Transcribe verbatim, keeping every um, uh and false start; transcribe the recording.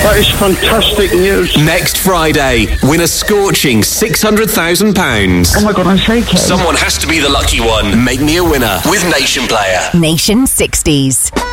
That is fantastic news. Next Friday, win a scorching six hundred thousand pounds. Oh my God, I'm shaking. Someone has to be the lucky one. Make me a winner with Nation Player. Nation sixties.